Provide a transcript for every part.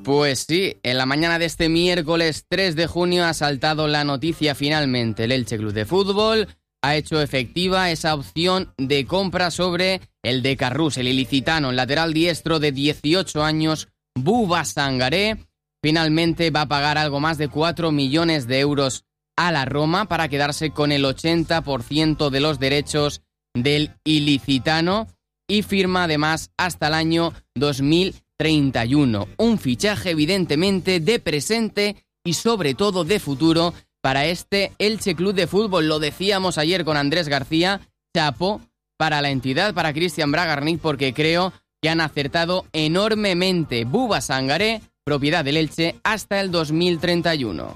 Pues sí, en la mañana de este miércoles 3 de junio ha saltado la noticia finalmente. El Elche Club de Fútbol ha hecho efectiva esa opción de compra sobre el de Carrús, el ilicitano, el lateral diestro de 18 años, Bouba Sangaré. Finalmente va a pagar algo más de 4 millones de euros a la Roma para quedarse con el 80% de los derechos del ilicitano y firma además hasta el año 2031. Un fichaje evidentemente de presente y sobre todo de futuro para este Elche Club de Fútbol. Lo decíamos ayer con Andrés García, chapó para la entidad, para Christian Bragarnik, porque creo que han acertado enormemente. Bouba Sangaré, propiedad del Elche hasta el 2031.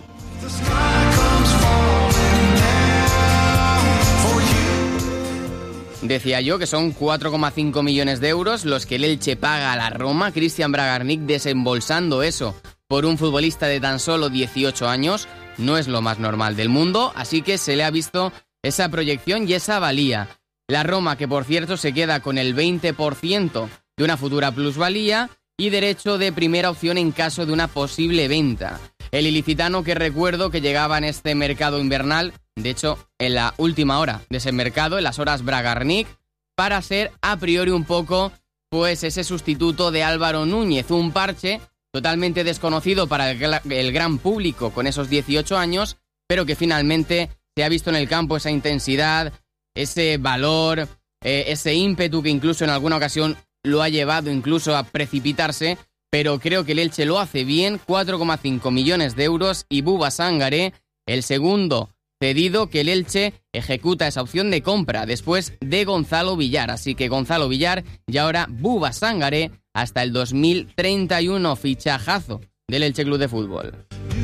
Decía yo que son 4,5 millones de euros los que el Elche paga a la Roma. Christian Bragarnik desembolsando eso por un futbolista de tan solo 18 años. No es lo más normal del mundo, así que se le ha visto esa proyección y esa valía. La Roma, que por cierto se queda con el 20% de una futura plusvalía y derecho de primera opción en caso de una posible venta. El ilicitano, que recuerdo que llegaba en este mercado invernal, de hecho en la última hora de ese mercado, en las horas Bragarnik, para ser a priori un poco pues ese sustituto de Álvaro Núñez, un parche totalmente desconocido para el gran público con esos 18 años, pero que finalmente se ha visto en el campo esa intensidad, ese valor, ese ímpetu que incluso en alguna ocasión lo ha llevado incluso a precipitarse, pero creo que el Elche lo hace bien, 4,5 millones de euros y Bouba Sangaré, el segundo cedido que el Elche ejecuta esa opción de compra después de Gonzalo Villar. Así que Gonzalo Villar y ahora Bouba Sangaré hasta el 2031, fichajazo del Elche Club de Fútbol.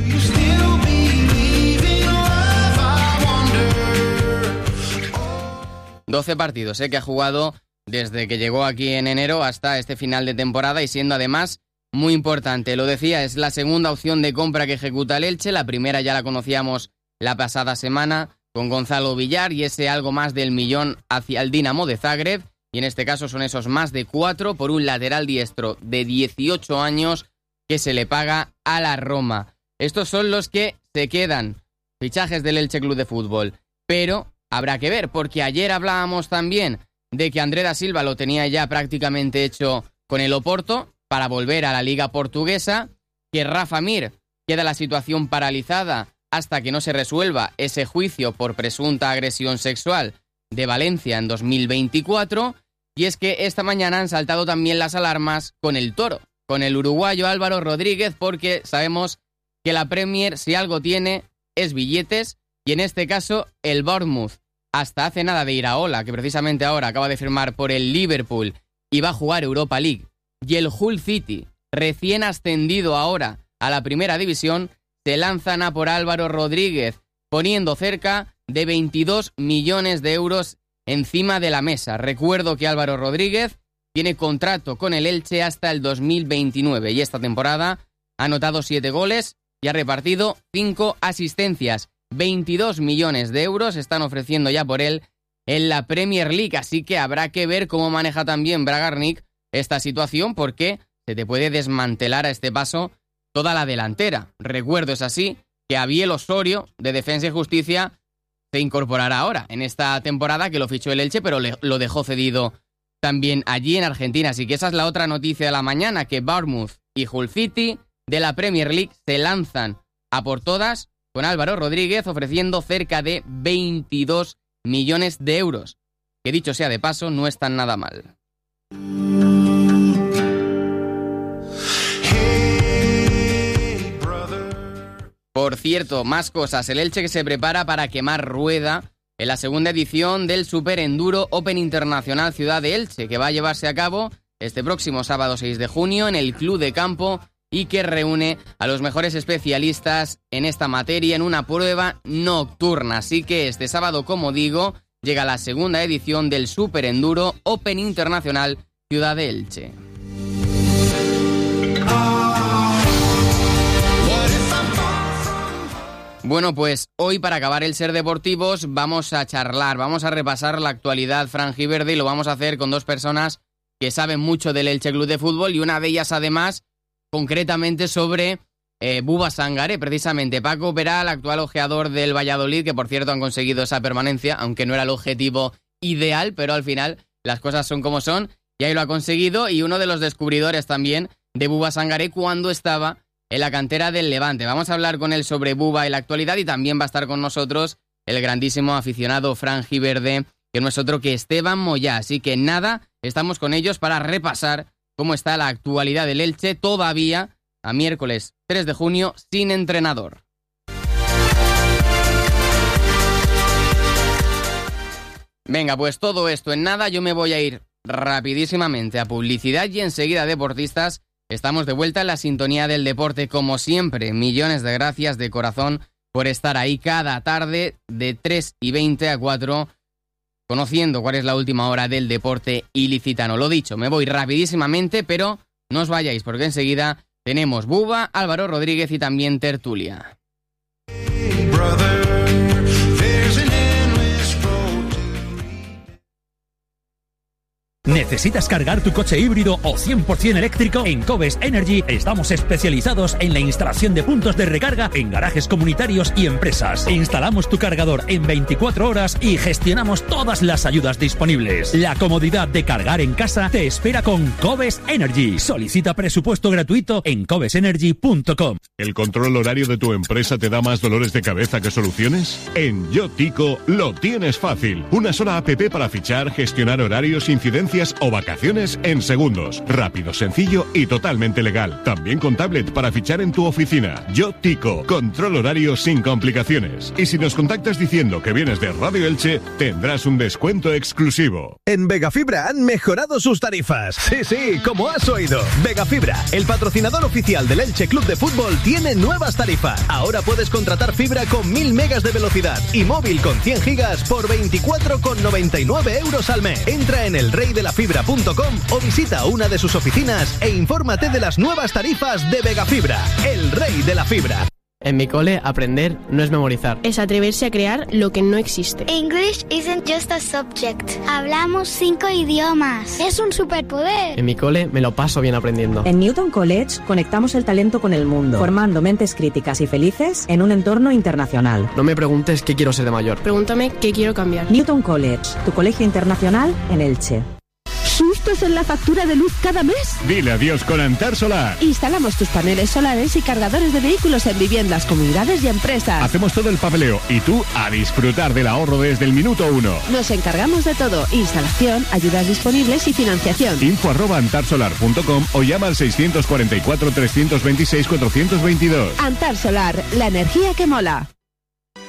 ...12 partidos que ha jugado desde que llegó aquí en enero hasta este final de temporada y siendo además muy importante. Lo decía, es la segunda opción de compra que ejecuta el Elche. La primera ya la conocíamos la pasada semana con Gonzalo Villar y ese algo más del millón hacia el Dinamo de Zagreb. Y en este caso son esos más de 4 por un lateral diestro de 18 años que se le paga a la Roma. Estos son los que se quedan, fichajes del Elche Club de Fútbol. Pero habrá que ver, porque ayer hablábamos también de que André da Silva lo tenía ya prácticamente hecho con el Oporto para volver a la Liga Portuguesa, que Rafa Mir queda la situación paralizada hasta que no se resuelva ese juicio por presunta agresión sexual de Valencia en 2024, y es que esta mañana han saltado también las alarmas con el Toro, con el uruguayo Álvaro Rodríguez, porque sabemos que la Premier, si algo tiene, es billetes, y en este caso el Bournemouth, hasta hace nada de Iraola, que precisamente ahora acaba de firmar por el Liverpool y va a jugar Europa League, y el Hull City, recién ascendido ahora a la primera división, se lanzan a por Álvaro Rodríguez, poniendo cerca de 22 millones de euros encima de la mesa. Recuerdo que Álvaro Rodríguez tiene contrato con el Elche hasta el 2029 y esta temporada ha anotado 7 goles y ha repartido 5 asistencias. 22 millones de euros están ofreciendo ya por él en la Premier League, así que habrá que ver cómo maneja también Bragarnik esta situación, porque se te puede desmantelar a este paso toda la delantera. Recuerdo, es así, que Abiel Osorio, de Defensa y Justicia, se incorporará ahora en esta temporada, que lo fichó el Elche, pero lo dejó cedido también allí en Argentina. Así que esa es la otra noticia de la mañana, que Bournemouth y Hull City de la Premier League se lanzan a por todas con Álvaro Rodríguez, ofreciendo cerca de 22 millones de euros, que dicho sea de paso, no están nada mal. Por cierto, más cosas. El Elche que se prepara para quemar rueda en la segunda edición del Super Enduro Open Internacional Ciudad de Elche, que va a llevarse a cabo este próximo sábado 6 de junio en el Club de Campo y que reúne a los mejores especialistas en esta materia en una prueba nocturna. Así que este sábado, como digo, llega la segunda edición del Super Enduro Open Internacional Ciudad de Elche. Bueno, pues hoy para acabar el Ser Deportivos vamos a charlar, vamos a repasar la actualidad franjiverde y lo vamos a hacer con dos personas que saben mucho del Elche Club de Fútbol y una de ellas además concretamente sobre Buba Sangaré, precisamente. Paco Peral, actual ojeador del Valladolid, que por cierto han conseguido esa permanencia, aunque no era el objetivo ideal, pero al final las cosas son como son, y ahí lo ha conseguido, y uno de los descubridores también de Buba Sangaré cuando estaba en la cantera del Levante. Vamos a hablar con él sobre Buba y la actualidad, y también va a estar con nosotros el grandísimo aficionado franjiverde, que no es otro que Esteban Moyá. Así que nada, estamos con ellos para repasar cómo está la actualidad del Elche, todavía a miércoles 3 de junio, sin entrenador. Venga, pues todo esto en nada, yo me voy a ir rapidísimamente a publicidad y enseguida deportistas. Estamos de vuelta en la sintonía del deporte, como siempre. Millones de gracias de corazón por estar ahí cada tarde de 3:20 a 4, conociendo cuál es la última hora del deporte ilicitano. Lo dicho, me voy rapidísimamente, pero no os vayáis porque enseguida tenemos Buba, Álvaro Rodríguez y también tertulia. ¿Necesitas cargar tu coche híbrido o 100% eléctrico? En Cobes Energy estamos especializados en la instalación de puntos de recarga en garajes comunitarios y empresas. Instalamos tu cargador en 24 horas y gestionamos todas las ayudas disponibles. La comodidad de cargar en casa te espera con Cobes Energy. Solicita presupuesto gratuito en cobesenergy.com. ¿El control horario de tu empresa te da más dolores de cabeza que soluciones? En YoTico lo tienes fácil. Una sola app para fichar, gestionar horarios, incidencias o vacaciones en segundos. Rápido, sencillo y totalmente legal. También con tablet para fichar en tu oficina. YoTico, control horario sin complicaciones. Y si nos contactas diciendo que vienes de Radio Elche, tendrás un descuento exclusivo. En Vegafibra han mejorado sus tarifas. Sí, como has oído. Vegafibra, el patrocinador oficial del Elche Club de Fútbol, tiene nuevas tarifas. Ahora puedes contratar fibra con 1000 megas de velocidad y móvil con 100 gigas por 24,99 € al mes. Entra en elreyddelafibra.com o visita una de sus oficinas e infórmate de las nuevas tarifas de Vegafibra, el rey de la fibra. En mi cole, aprender no es memorizar. Es atreverse a crear lo que no existe. English isn't just a subject. Hablamos 5 idiomas. Es un superpoder. En mi cole me lo paso bien aprendiendo. En Newton College conectamos el talento con el mundo, formando mentes críticas y felices en un entorno internacional. No me preguntes qué quiero ser de mayor. Pregúntame qué quiero cambiar. Newton College, tu colegio internacional en Elche. ¿Sustos en la factura de luz cada mes? Dile adiós con Antar Solar. Instalamos tus paneles solares y cargadores de vehículos en viviendas, comunidades y empresas. Hacemos todo el papeleo y tú a disfrutar del ahorro desde el minuto 1. Nos encargamos de todo: instalación, ayudas disponibles y financiación. info@antarsolar.com o llama al 644 326 422. Antar Solar, la energía que mola.